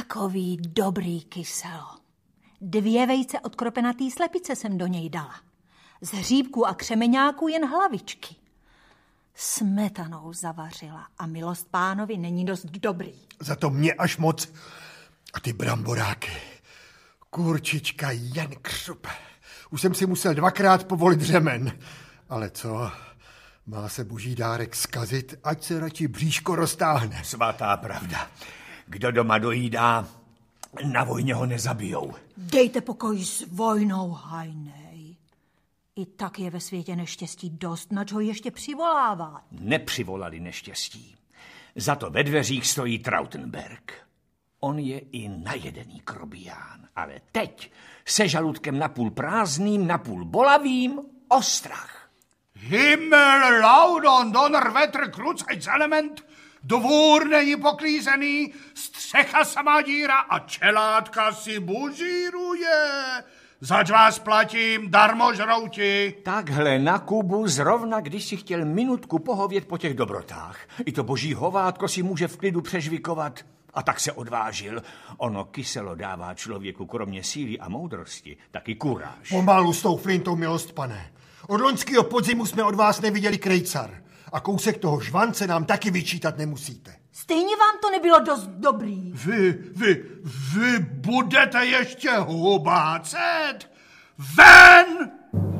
Takový dobrý kyselo. 2 vejce od kropenatý slepice jsem do něj dala. Z hříbků a křemeňáků jen hlavičky. Smetanou zavařila a milost pánovi není dost dobrý. Za to mě až moc. A ty bramboráky. Kurčička jen křup. Už jsem si musel 2krát povolit řemen. Ale co? Má se boží dárek zkazit, ať se radši bříško roztáhne. Svatá pravda. Kdo doma dojídá, na vojně ho nezabijou. Dejte pokoj s vojnou, hajnej. I tak je ve světě neštěstí dost, nač ho ještě přivolávat. Nepřivolali neštěstí. Za to ve dveřích stojí Trautenberg. On je i najedený krobián, ale teď se žaludkem napůl prázdným, napůl bolavým, ostrach. Himmel, laudon, donner, wetter, krucajc, element, dvůr není poklízený, střecha samá díra a čelátka si bužíruje. Zač vás platím, darmo žrouti. Takhle na Kubu zrovna, když si chtěl minutku pohovět po těch dobrotách. I to boží hovátko si může v klidu přežvikovat. A tak se odvážil. Ono kyselo dává člověku kromě síly a moudrosti taky kuráž. Pomalu s tou flintou, milost pane. Od loňského podzimu jsme od vás neviděli krejcar. A kousek toho žvance nám taky vyčítat nemusíte. Stejně vám to nebylo dost dobrý. Vy budete ještě hubácet? Ven!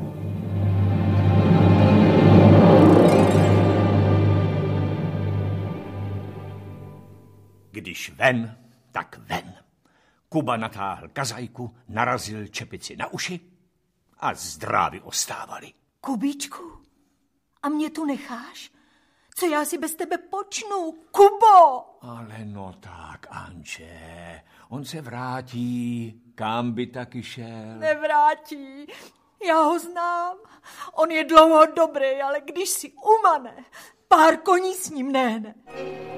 Když ven, tak ven. Kuba natáhl kazajku, narazil čepici na uši a zdrávy ostávali. Kubíčku, a mě tu necháš? Co já si bez tebe počnu, Kubo? Ale no tak, Anče, on se vrátí, kam by taky šel. Nevrátí, já ho znám. On je dlouho dobrý, ale když si umane, pár koní s ním nehne.